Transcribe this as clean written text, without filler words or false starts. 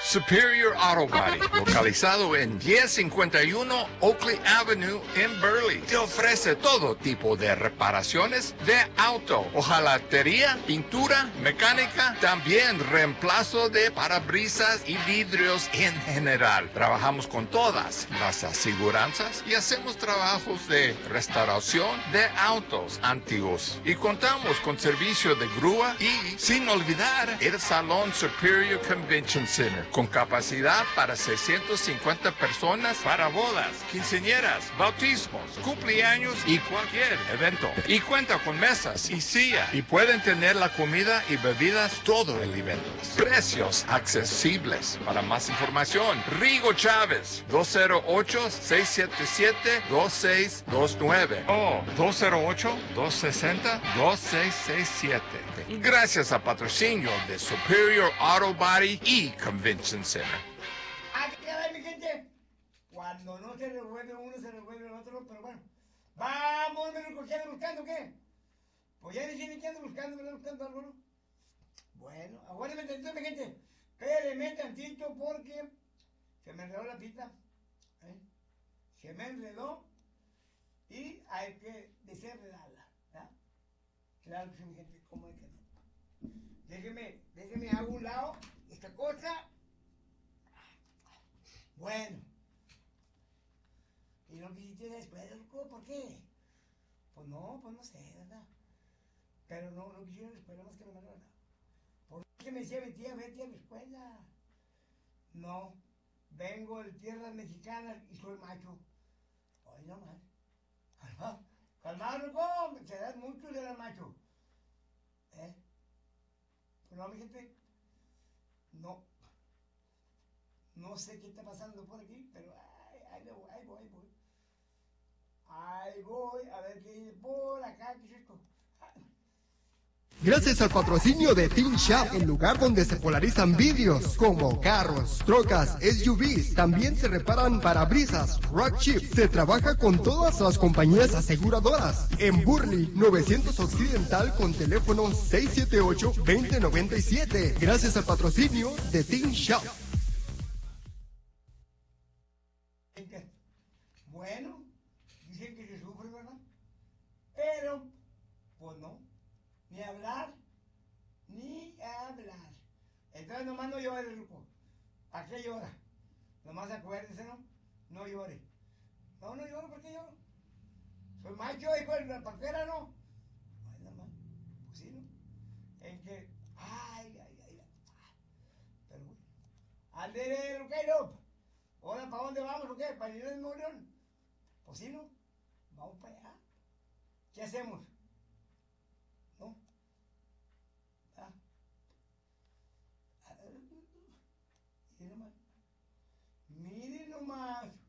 Superior Auto Body, localizado en 1051 Oakley Avenue en Burley. Te ofrece todo tipo de reparaciones de auto, hojalatería, pintura, mecánica, también reemplazo de parabrisas y vidrios en general. Trabajamos con todas las aseguranzas y hacemos trabajos de restauración de autos antiguos. Y contamos con servicio de grúa y, sin olvidar, el Salón Superior Convention Center, con capacidad para 650 personas para bodas, quinceañeras, bautismos, cumpleaños y cualquier evento. Y cuenta con mesas y silla y pueden tener la comida y bebidas todo el evento. Precios accesibles. Para más información, Rigo Chávez, 208-677-2629 o 208-260-2667. Gracias al patrocinio de Superior Auto Body y Convention Center. Ah, ¿qué tal, mi gente? Cuando no se revuelve uno, se revuelve el otro, pero bueno. Vamos, ¿qué ando buscando, qué? Pues ya dije que ando buscando, ¿me ando buscando algo, no? Bueno, aguárdame tantito, mi gente. Espérenme tantito porque se me enredó la pita. Se me enredó y hay que desenredarla. ¿Ya? Claro que sí, mi gente, ¿cómo es que no? Déjeme a un lado esta cosa. Bueno. Y no quisiste después, loco, ¿por qué? Pues no sé, ¿verdad? Pero no quisieron después, nada más que me mandaron nada. ¿Por qué me decía vete a la escuela? No, vengo de tierras mexicanas y soy macho. Ay, no más. Calmado, loco, se dan mucho de la macho. Pues no, mi gente, no sé qué está pasando por aquí, pero ahí voy. Ahí voy, a ver qué hay por acá, ¿qué es esto? Gracias al patrocinio de Team Shop, el lugar donde se polarizan vidrios como carros, trocas, SUVs. También se reparan parabrisas, rock chips. Se trabaja con todas las compañías aseguradoras. En Burley, 900 Occidental con teléfono 678-2097. Gracias al patrocinio de Team Shop. Bueno, dicen que se sufre, ¿verdad? Pero, pues no. Ni hablar. Entonces nomás no llore, loco. ¿Para qué llora? Nomás acuérdese, ¿no? No llore. No lloro, ¿por qué lloro? Soy macho, hijo de la paquera, ¿no? Ay, nomás. Pues sí, ¿no? En que. Ay. Pero bueno. Ande, Luqueiro. Ahora, ¿para dónde vamos o qué? ¿Para ir al Morón? Pues sí, ¿no? Vamos para allá. ¿Qué hacemos? ¿No? ¿Ah? Mire nomás.